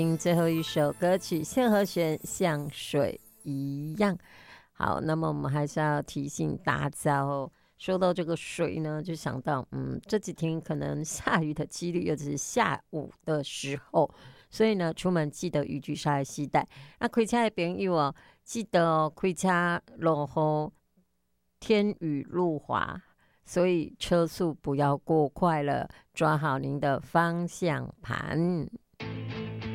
最后一首歌曲谢和弦像水一样。好，那么我们还是要提醒大家哦。说到这个水呢，就想到这几天可能下雨的几率，尤其是下午的时候，所以呢，出门记得雨具稍微携带。那开车的朋友哦，记得哦，开车落雨天雨路滑，所以车速不要过快了，抓好您的方向盘。